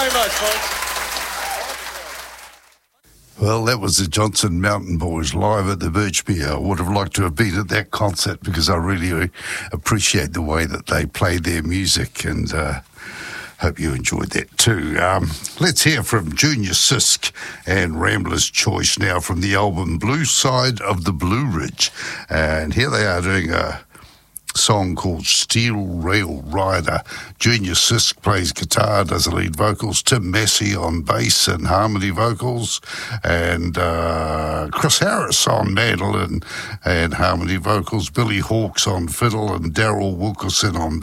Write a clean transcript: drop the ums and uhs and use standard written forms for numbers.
very much, folks. Well, that was the Johnson Mountain Boys live at the Birchmere. I would have liked to have been at that concert because I really appreciate the way that they play their music, and hope you enjoyed that too. Let's hear from Junior Sisk and Rambler's Choice now from the album Blue Side of the Blue Ridge. And here they are doing a song called Steel Rail Rider. Junior Sisk plays guitar, does the lead vocals, Tim Massey on bass and harmony vocals, and Chris Harris on mandolin and harmony vocals, Billy Hawkes on fiddle, and Daryl Wilkerson on